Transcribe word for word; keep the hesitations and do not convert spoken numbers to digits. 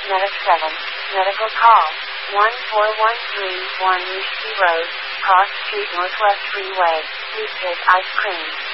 Medic seven. Medical call. one four one three one Rishki Road, Cross Street Northwest Freeway. Please take ice cream.